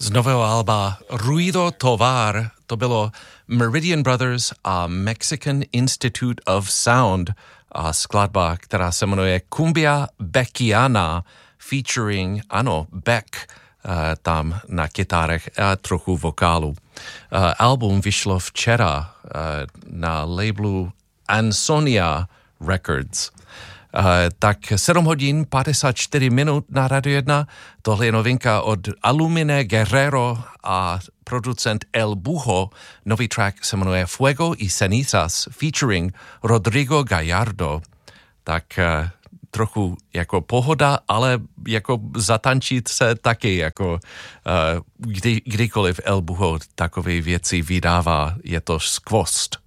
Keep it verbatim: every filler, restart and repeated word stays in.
z nového alba Ruido Tovar, to bylo Meridian Brothers a Mexican Institute of Sound a skladba, která se jmenuje Cumbia Beckiana featuring, ano, Beck, uh, tam na kytárech a trochu vokálu. Uh, album vyšlo včera uh, na labelu Ansonia Records. Uh, tak sedm hodin padesát čtyři minut na Radio jedna. Tohle je novinka od Alumine Guerrero a producent El Buho. Nový track se jmenuje Fuego y Cenizas featuring Rodrigo Gallardo. Tak uh, trochu jako pohoda, ale jako zatančit se taky, jako uh, kdy, kdykoliv El Buho takové věci vydává, je to skvost.